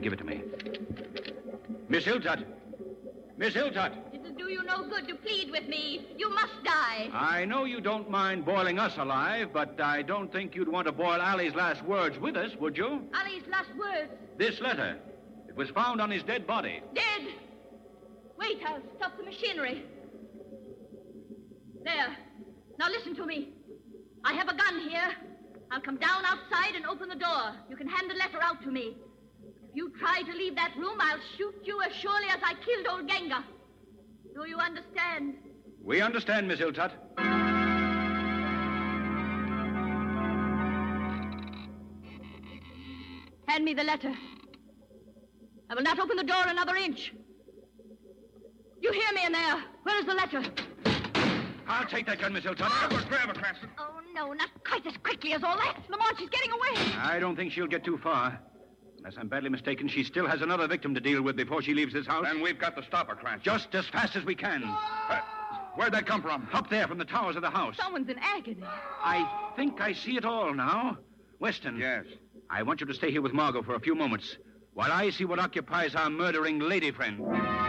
Give it to me. Miss Hilltut! Miss Hilltut! It'll do you no good to plead with me. You must die. I know you don't mind boiling us alive, but I don't think you'd want to boil Ali's last words with us, would you? Ali's last words. This letter. It was found on his dead body. Dead. Wait, I'll stop the machinery. There. Now listen to me. I have a gun here. I'll come down outside and open the door. You can hand the letter out to me. If you try to leave that room, I'll shoot you as surely as I killed old Genga. Do you understand? We understand, Miss Hilltut. Hand me the letter. I will not open the door another inch. You hear me in there? Where is the letter? I'll take that gun, Miss Hilltut. Grab her, Cranston. Oh, no, not quite as quickly as all that. Lamont, she's getting away. I don't think she'll get too far. Unless I'm badly mistaken, she still has another victim to deal with before she leaves this house. Then we've got to stop her, Cranston. Just as fast as we can. Where'd that come from? Up there from the towers of the house. Someone's in agony. I think I see it all now. Weston. Yes. I want you to stay here with Margot for a few moments while I see what occupies our murdering lady friend.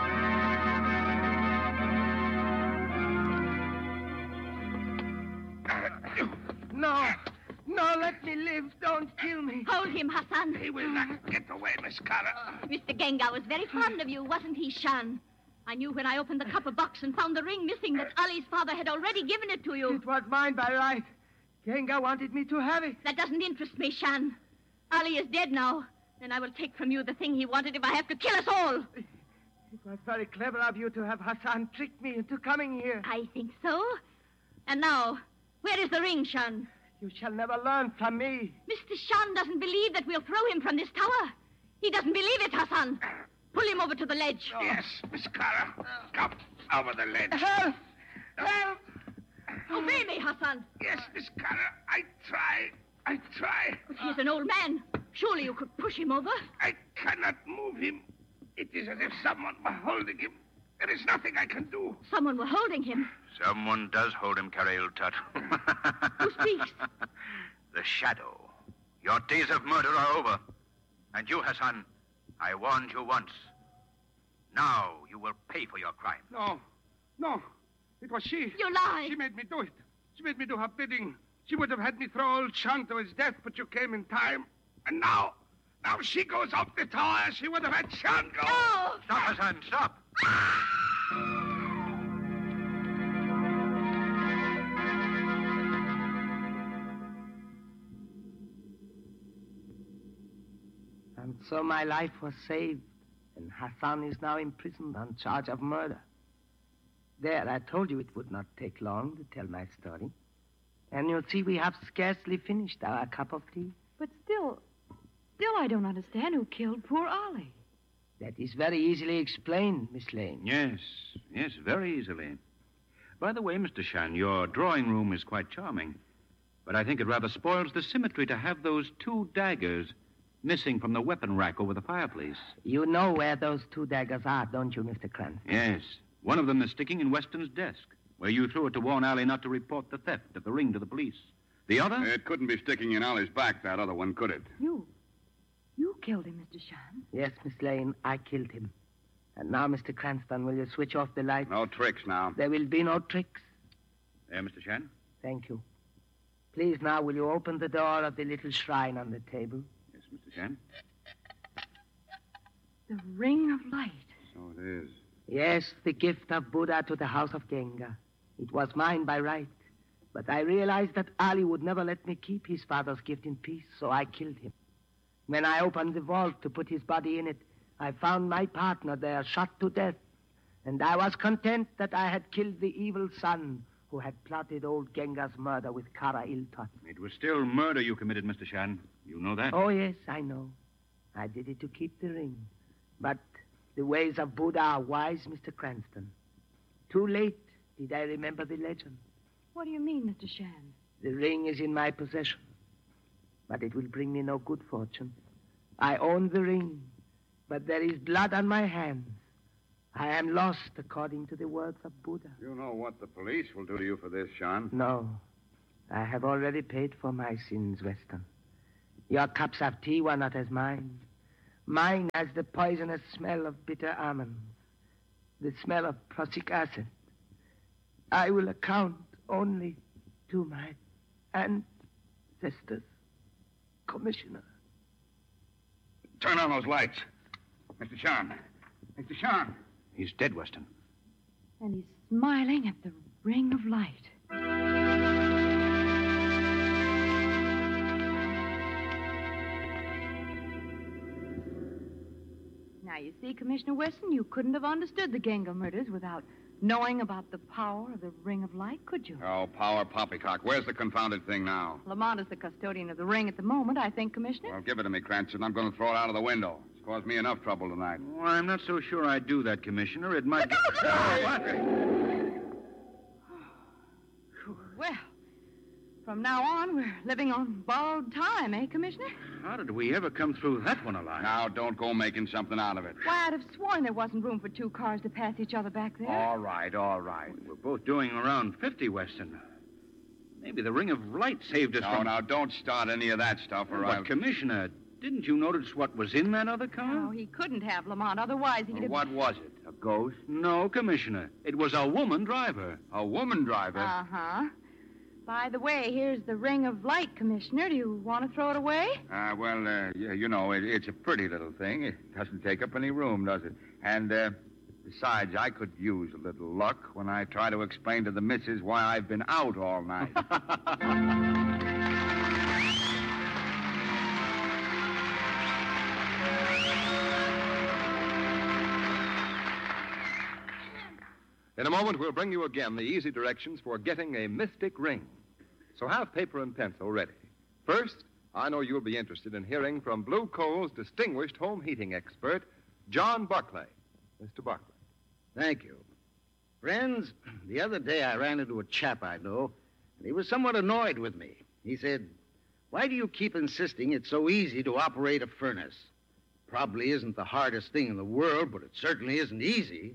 No, let me live. Don't kill me. Hold him, Hassan. He will not get away, Miss Carter. Mr. Genga was very fond of you, wasn't he, Shan? I knew when I opened the copper box and found the ring missing that Ali's father had already given it to you. It was mine by right. Genga wanted me to have it. That doesn't interest me, Shan. Ali is dead now, and I will take from you the thing he wanted if I have to kill us all. It was very clever of you to have Hassan trick me into coming here. I think so. And now, where is the ring, Shan? You shall never learn from me. Mr. Shan doesn't believe that we'll throw him from this tower. He doesn't believe it, Hassan. Pull him over to the ledge. Yes, Miss Carter. Come over the ledge. Help! Help! Obey me, Hassan. Yes, Miss Carter. I try. But he's an old man. Surely you could push him over. I cannot move him. It is as if someone were holding him. There is nothing I can do. Someone were holding him. Someone does hold him, Carrie Hilltut. Who speaks? The Shadow. Your days of murder are over. And you, Hassan, I warned you once. Now you will pay for your crime. No. It was she. You lie. She made me do it. She made me do her bidding. She would have had me throw old Shan to his death, but you came in time. And now she goes up the tower. She would have had Shan go. No! Stop, Hassan, stop. And so my life was saved, and Hassan is now imprisoned on charge of murder. There, I told you it would not take long to tell my story. And you'll see we have scarcely finished our cup of tea. But still I don't understand who killed poor Ollie. That is very easily explained, Miss Lane. Yes, very easily. By the way, Mr. Shan, your drawing room is quite charming. But I think it rather spoils the symmetry to have those two daggers missing from the weapon rack over the fireplace. You know where those two daggers are, don't you, Mr. Cranston? Yes. One of them is sticking in Weston's desk, where you threw it to warn Ali not to report the theft of the ring to the police. The other? It couldn't be sticking in Ali's back, that other one, could it? You killed him, Mr. Shan. Yes, Miss Lane, I killed him. And now, Mr. Cranston, will you switch off the light? No tricks now. There will be no tricks. There, Mr. Shan. Thank you. Please, now, will you open the door of the little shrine on the table? Yes, Mr. Shan. The ring of light. So it is. Yes, the gift of Buddha to the house of Genga. It was mine by right. But I realized that Ali would never let me keep his father's gift in peace, so I killed him. When I opened the vault to put his body in it, I found my partner there shot to death. And I was content that I had killed the evil son who had plotted old Genga's murder with Kara Hilltut. It was still murder you committed, Mr. Shan. You know that? Oh, yes, I know. I did it to keep the ring. But the ways of Buddha are wise, Mr. Cranston. Too late did I remember the legend. What do you mean, Mr. Shan? The ring is in my possession, but it will bring me no good fortune. I own the ring, but there is blood on my hands. I am lost according to the words of Buddha. You know what the police will do to you for this, Shan. No, I have already paid for my sins, Weston. Your cups of tea were not as mine. Mine has the poisonous smell of bitter almonds, the smell of prussic acid. I will account only to my ancestors, Commissioner. Turn on those lights. Mr. Sean. Mr. Sean. He's dead, Weston. And he's smiling at the ring of light. Now, you see, Commissioner Weston, you couldn't have understood the Genga murders without knowing about the power of the ring of light, could you? Oh, power poppycock. Where's the confounded thing now? Lamont is the custodian of the ring at the moment, I think, Commissioner. Well, give it to me, Cranston. I'm going to throw it out of the window. It's caused me enough trouble tonight. Well, I'm not so sure I'd do that, Commissioner. It might... Well, from now on, we're living on borrowed time, eh, Commissioner? How did we ever come through that one alive? Now, don't go making something out of it. Why, I'd have sworn there wasn't room for two cars to pass each other back there. All right, all right. We're both doing around 50, Weston. Maybe the ring of light saved us No, from... now, don't start any of that stuff, or But, I'll... Commissioner, didn't you notice what was in that other car? No, he couldn't have, Lamont. Otherwise, he'd have... What was it? A ghost? No, Commissioner. It was a woman driver. A woman driver? Uh-huh. By the way, here's the ring of light, Commissioner. Do you want to throw it away? Yeah, you know, it's a pretty little thing. It doesn't take up any room, does it? And, besides, I could use a little luck when I try to explain to the missus why I've been out all night. In a moment, we'll bring you again the easy directions for getting a mystic ring. So have paper and pencil ready. First, I know you'll be interested in hearing from Blue Coal's distinguished home heating expert, John Barclay. Mr. Barclay. Thank you. Friends, the other day I ran into a chap I know, and he was somewhat annoyed with me. He said, "Why do you keep insisting it's so easy to operate a furnace? Probably isn't the hardest thing in the world, but it certainly isn't easy."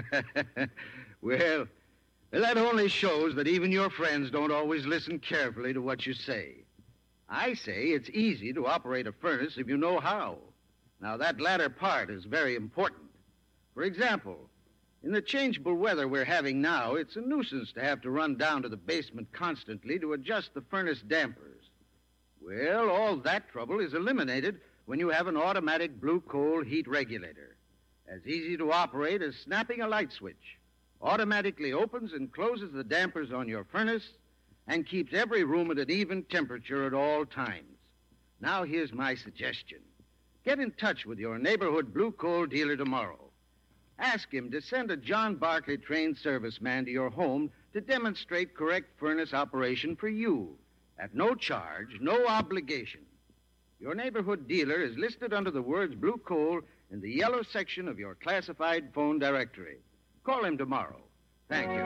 Well, that only shows that even your friends don't always listen carefully to what you say. I say it's easy to operate a furnace if you know how. Now, that latter part is very important. For example, in the changeable weather we're having now, it's a nuisance to have to run down to the basement constantly to adjust the furnace dampers. Well, all that trouble is eliminated when you have an automatic Blue Coal heat regulator. As easy to operate as snapping a light switch. Automatically opens and closes the dampers on your furnace and keeps every room at an even temperature at all times. Now, here's my suggestion. Get in touch with your neighborhood Blue Coal dealer tomorrow. Ask him to send a John Barclay trained serviceman to your home to demonstrate correct furnace operation for you at no charge, no obligation. Your neighborhood dealer is listed under the words Blue Coal in the yellow section of your classified phone directory. Call him tomorrow. Thank you.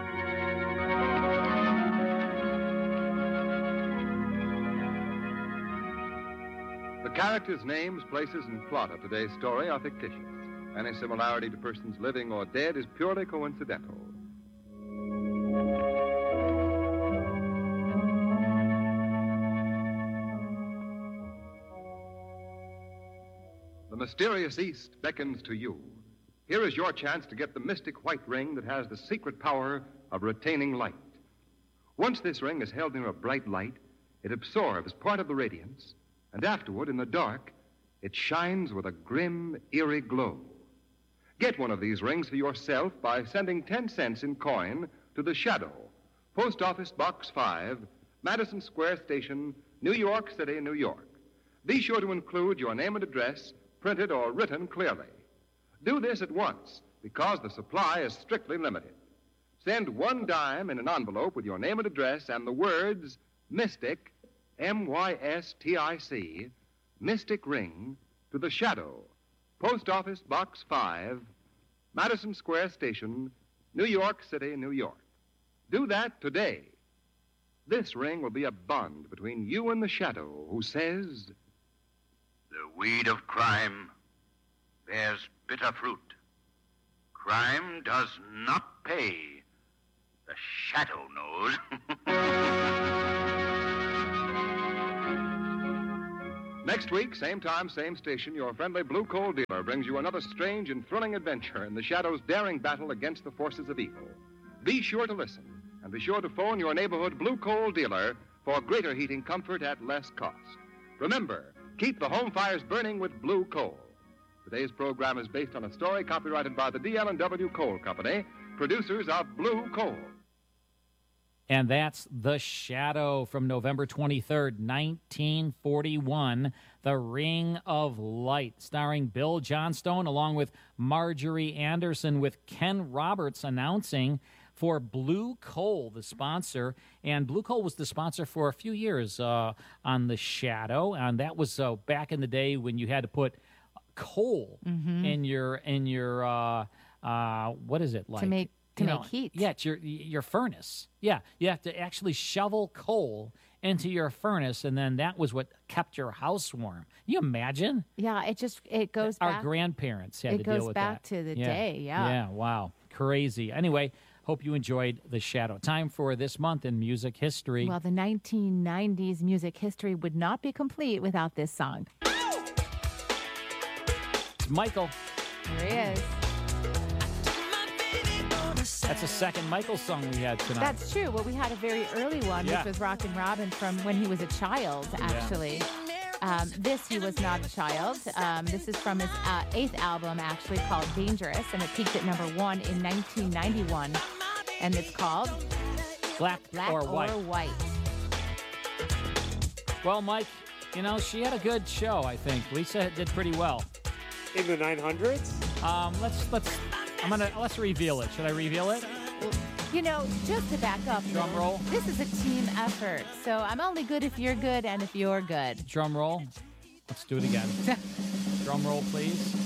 The characters, names, places, and plot of today's story are fictitious. Any similarity to persons living or dead is purely coincidental. The mysterious East beckons to you. Here is your chance to get the mystic white ring that has the secret power of retaining light. Once this ring is held near a bright light, it absorbs part of the radiance, and afterward, in the dark, it shines with a grim, eerie glow. Get one of these rings for yourself by sending 10 cents in coin to The Shadow, Post Office Box 5, Madison Square Station, New York City, New York. Be sure to include your name and address, printed or written clearly. Do this at once, because the supply is strictly limited. Send 1 dime in an envelope with your name and address and the words Mystic, M-Y-S-T-I-C, Mystic Ring, to The Shadow, Post Office Box 5, Madison Square Station, New York City, New York. Do that today. This ring will be a bond between you and the Shadow, who says, "The weed of crime bears bitter fruit. Crime does not pay. The Shadow knows." Next week, same time, same station, your friendly Blue Coal dealer brings you another strange and thrilling adventure in the Shadow's daring battle against the forces of evil. Be sure to listen, and be sure to phone your neighborhood Blue Coal dealer for greater heating comfort at less cost. Remember, keep the home fires burning with Blue Coal. Today's program is based on a story copyrighted by the DL&W Coal Company, producers of Blue Coal. And that's The Shadow from November 23rd, 1941, The Ring of Light, starring Bill Johnstone along with Marjorie Anderson, with Ken Roberts announcing for Blue Coal, the sponsor. And Blue Coal was the sponsor for a few years on The Shadow, and that was back in the day when you had to put coal in your what is it like? To make heat. Yeah, it's your furnace. Yeah, you have to actually shovel coal into your furnace, and then that was what kept your house warm. You imagine? Yeah, it goes back. Our grandparents had to deal with that. It goes back to the day, yeah. Yeah, wow. Crazy. Anyway, hope you enjoyed The Shadow. Time for this month in music history. Well, the 1990s music history would not be complete without this song. It's Michael. Here he is. That's the second Michael song we had tonight. That's true. Well, we had a very early one, which was Rockin' Robin from when he was a child, actually. Yeah. This, he was not a child. This is from his 8th album, actually, called Dangerous, and it peaked at #1 in 1991. And it's called Black or White. Well, Mike, she had a good show, I think. Lisa did pretty well. In the 900s? Let's reveal it. Should I reveal it? Just to back up. Drum roll. This is a team effort. So I'm only good if you're good and if you're good. Drum roll. Let's do it again. Drum roll, please.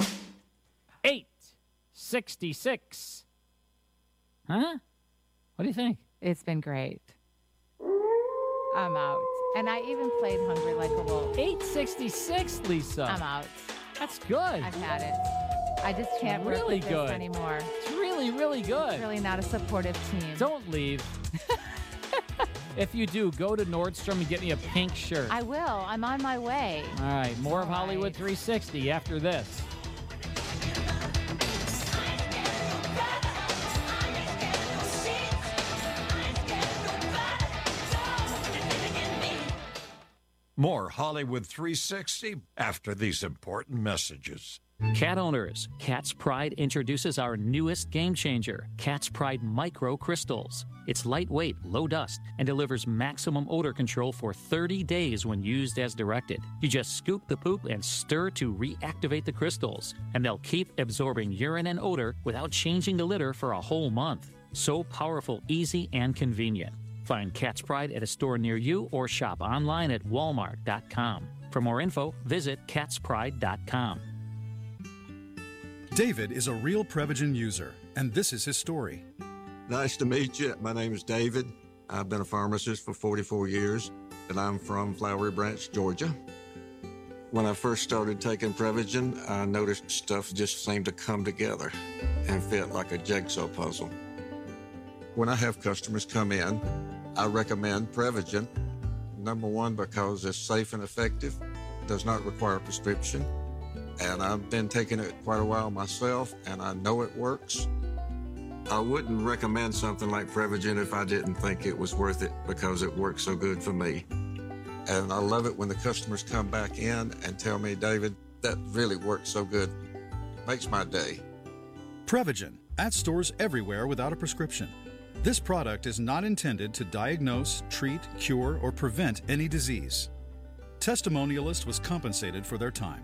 866. Huh? What do you think? It's been great. I'm out. And I even played Hungry Like a Wolf. 866, Lisa. I'm out. That's good. I've had it. I just can't work with this anymore. It's really, really good. It's really not a supportive team. Don't leave. If you do, go to Nordstrom and get me a pink shirt. I will. I'm on my way. All right. More of Hollywood 360 after this. More Hollywood 360 after these important messages. Cat owners, Cat's Pride introduces our newest game changer, Cat's Pride Micro Crystals. It's lightweight, low dust, and delivers maximum odor control for 30 days when used as directed. You just scoop the poop and stir to reactivate the crystals, and they'll keep absorbing urine and odor without changing the litter for a whole month. So powerful, easy, and convenient. Find Cat's Pride at a store near you or shop online at walmart.com. For more info, visit catspride.com. David is a real Prevagen user, and this is his story. Nice to meet you. My name is David. I've been a pharmacist for 44 years, and I'm from Flowery Branch, Georgia. When I first started taking Prevagen, I noticed stuff just seemed to come together and fit like a jigsaw puzzle. When I have customers come in, I recommend Prevagen. Number one, because it's safe and effective, does not require a prescription. And I've been taking it quite a while myself, and I know it works. I wouldn't recommend something like Prevagen if I didn't think it was worth it because it works so good for me. And I love it when the customers come back in and tell me, David, that really works so good. Makes my day. Prevagen, at stores everywhere without a prescription. This product is not intended to diagnose, treat, cure, or prevent any disease. Testimonialist was compensated for their time.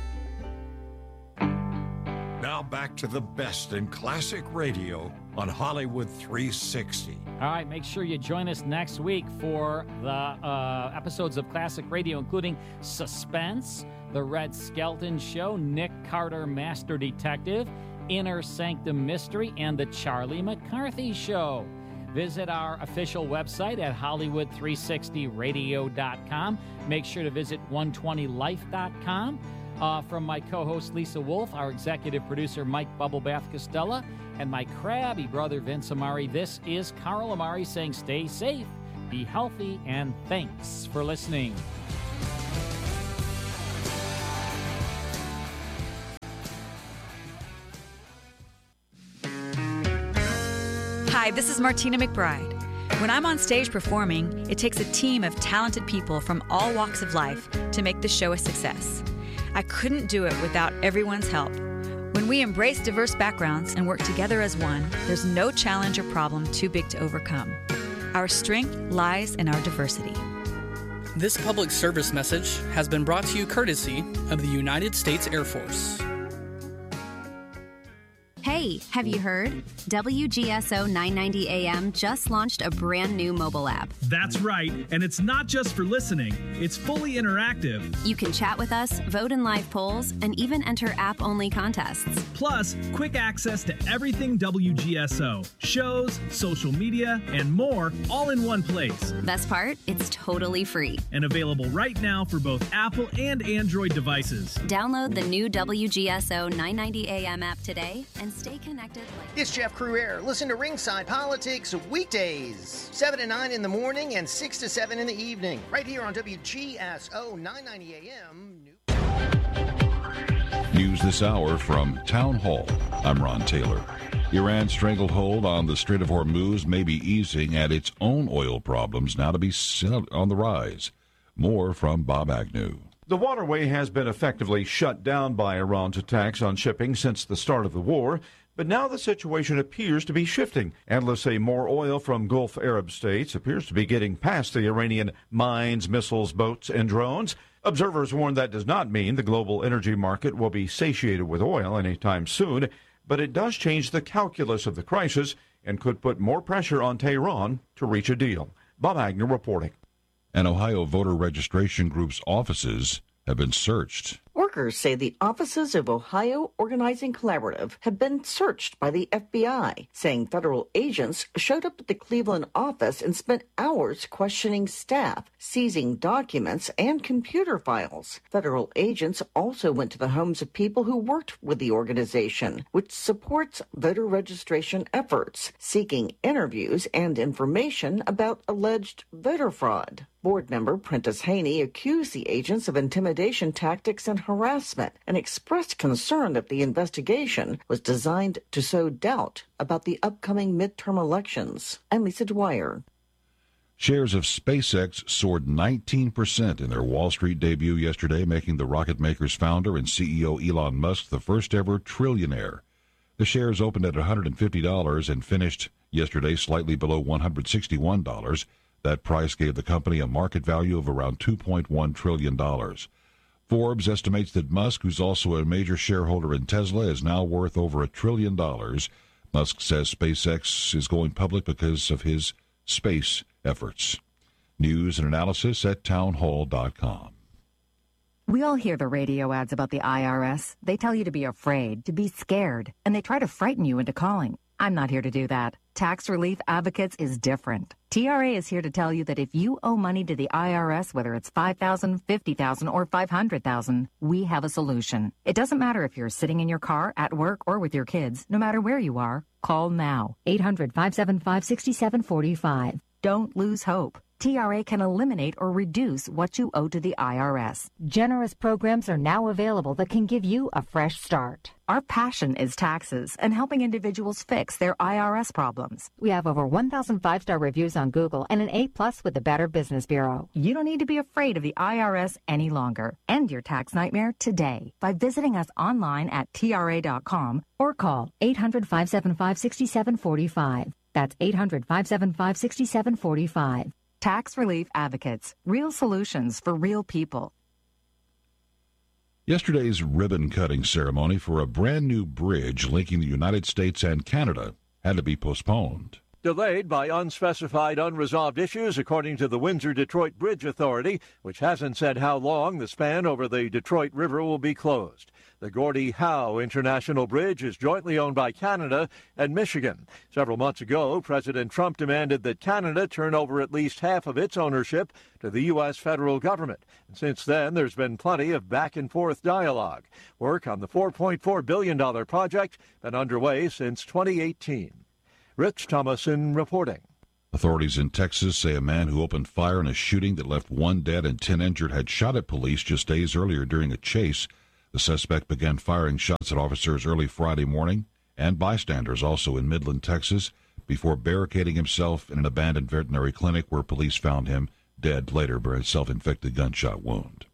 Now back to the best in classic radio on Hollywood 360. All right, make sure you join us next week for the episodes of classic radio, including Suspense, The Red Skelton Show, Nick Carter, Master Detective, Inner Sanctum Mystery, and The Charlie McCarthy Show. Visit our official website at Hollywood360radio.com. Make sure to visit 120life.com. From my co-host Lisa Wolf, our executive producer Mike Bubblebath Costella, and my crabby brother Vince Amari, this is Carl Amari saying stay safe, be healthy, and thanks for listening. Hi, this is Martina McBride. When I'm on stage performing, it takes a team of talented people from all walks of life to make the show a success. I couldn't do it without everyone's help. When we embrace diverse backgrounds and work together as one, there's no challenge or problem too big to overcome. Our strength lies in our diversity. This public service message has been brought to you courtesy of the United States Air Force. Hey, have you heard? WGSO 990 AM just launched a brand new mobile app. That's right, and it's not just for listening. It's fully interactive. You can chat with us, vote in live polls, and even enter app-only contests. Plus, quick access to everything WGSO. Shows, social media, and more, all in one place. Best part? It's totally free. And available right now for both Apple and Android devices. Download the new WGSO 990 AM app today and stay connected. It's Jeff Cruier. Listen to Ringside Politics weekdays, 7 to 9 in the morning and 6 to 7 in the evening, right here on WGSO 990 AM. News this hour from Town Hall. I'm Ron Taylor. Iran's stranglehold on the Strait of Hormuz may be easing, and its own oil problems now to be on the rise. More from Bob Agnew. The waterway has been effectively shut down by Iran's attacks on shipping since the start of the war, but now the situation appears to be shifting. Analysts say more oil from Gulf Arab states appears to be getting past the Iranian mines, missiles, boats, and drones. Observers warn that does not mean the global energy market will be satiated with oil anytime soon, but it does change the calculus of the crisis and could put more pressure on Tehran to reach a deal. Bob Agnew reporting. And Ohio voter registration groups' offices have been searched. Workers say the offices of Ohio Organizing Collaborative have been searched by the FBI, saying federal agents showed up at the Cleveland office and spent hours questioning staff, seizing documents and computer files. Federal agents also went to the homes of people who worked with the organization, which supports voter registration efforts, seeking interviews and information about alleged voter fraud. Board member Prentice Haney accused the agents of intimidation tactics and harassment and expressed concern that the investigation was designed to sow doubt about the upcoming midterm elections. I'm Lisa Dwyer. Shares of SpaceX soared 19% in their Wall Street debut yesterday, making the rocket maker's founder and CEO Elon Musk the first ever trillionaire. The shares opened at $150 and finished yesterday slightly below $161. That price gave the company a market value of around $2.1 trillion. Forbes estimates that Musk, who's also a major shareholder in Tesla, is now worth over $1 trillion. Musk says SpaceX is going public because of his space efforts. News and analysis at townhall.com. We all hear the radio ads about the IRS. They tell you to be afraid, to be scared, and they try to frighten you into calling. I'm not here to do that. Tax Relief Advocates is different. TRA is here to tell you that if you owe money to the IRS, whether it's $5,000, $50,000, or $500,000, we have a solution. It doesn't matter if you're sitting in your car, at work, or with your kids. No matter where you are, call now. 800-575-6745. Don't lose hope. TRA can eliminate or reduce what you owe to the IRS. Generous programs are now available that can give you a fresh start. Our passion is taxes and helping individuals fix their IRS problems. We have over 1,000 5-star reviews on Google and an A+ with the Better Business Bureau. You don't need to be afraid of the IRS any longer. End your tax nightmare today by visiting us online at TRA.com or call 800-575-6745. That's 800-575-6745. Tax Relief Advocates. Real solutions for real people. Yesterday's ribbon-cutting ceremony for a brand-new bridge linking the United States and Canada had to be postponed. Delayed by unspecified unresolved issues, according to the Windsor-Detroit Bridge Authority, which hasn't said how long the span over the Detroit River will be closed. The Gordie Howe International Bridge is jointly owned by Canada and Michigan. Several months ago, President Trump demanded that Canada turn over at least half of its ownership to the U.S. federal government. And since then, there's been plenty of back-and-forth dialogue. Work on the $4.4 billion project been underway since 2018. Rich Thomason reporting. Authorities in Texas say a man who opened fire in a shooting that left 1 dead and 10 injured had shot at police just days earlier during a chase. The suspect began firing shots at officers early Friday morning and bystanders also in Midland, Texas. before barricading himself in an abandoned veterinary clinic where police found him dead later by a self-inflicted gunshot wound.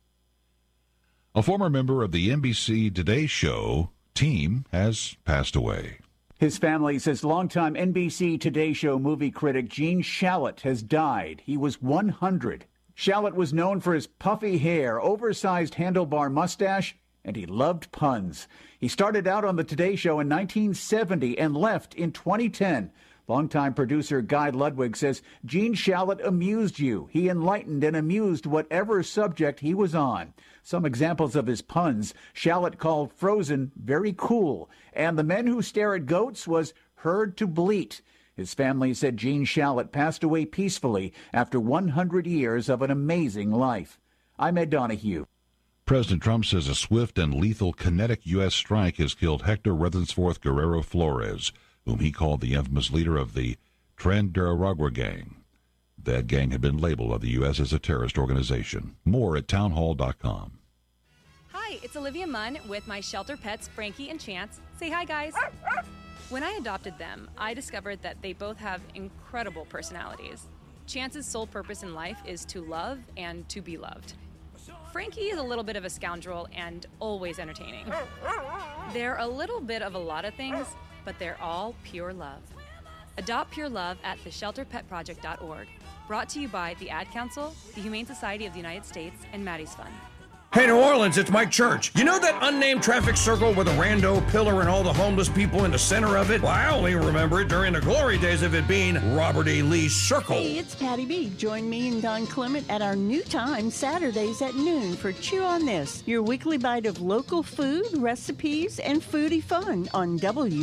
A former member of the NBC Today Show team has passed away. His family says longtime NBC Today Show movie critic Gene Shalit has died. He was 100. Shalit was known for his puffy hair, oversized handlebar mustache, and he loved puns. He started out on the Today Show in 1970 and left in 2010. Longtime producer Guy Ludwig says Gene Shalit amused you. He enlightened and amused whatever subject he was on. Some examples of his puns: Shalit called Frozen very cool, and The Men Who Stare at Goats was heard to bleat. His family said Gene Shalit passed away peacefully after 100 years of an amazing life. I'm Ed Donahue. President Trump says a swift and lethal kinetic U.S. strike has killed Hector Rethensforth Guerrero Flores, whom he called the infamous leader of the Tren de Aragua gang. That gang had been labeled by the U.S. as a terrorist organization. More at townhall.com. Hi, it's Olivia Munn with my shelter pets, Frankie and Chance. Say hi, guys. When I adopted them, I discovered that they both have incredible personalities. Chance's sole purpose in life is to love and to be loved. Frankie is a little bit of a scoundrel and always entertaining. They're a little bit of a lot of things, but they're all pure love. Adopt pure love at theshelterpetproject.org. Brought to you by the Ad Council, the Humane Society of the United States, and Maddie's Fund. Hey, New Orleans, it's Mike Church. You know that unnamed traffic circle with a rando pillar and all the homeless people in the center of it? Well, I only remember it during the glory days of it being Robert E. Lee's Circle. Hey, it's Patty B. Join me and Don Clement at our new time, Saturdays at noon, for Chew on This, your weekly bite of local food, recipes, and foodie fun on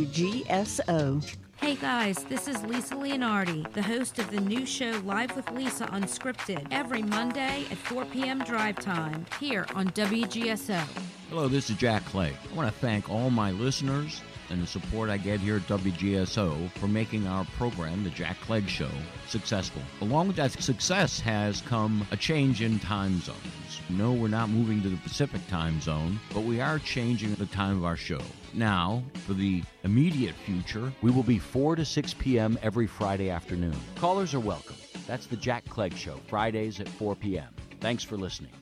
WGSO. Hey guys, this is Lisa Leonardi, the host of the new show Live with Lisa Unscripted, every Monday at 4 p.m. drive time, here on WGSO. Hello, this is Jack Clay. I want to thank all my listeners and the support I get here at WGSO for making our program, The Jack Clegg Show, successful. Along with that success has come a change in time zones. No, we're not moving to the Pacific time zone, but we are changing the time of our show. Now, for the immediate future, we will be 4 to 6 p.m. every Friday afternoon. Callers are welcome. That's The Jack Clegg Show, Fridays at 4 p.m. Thanks for listening.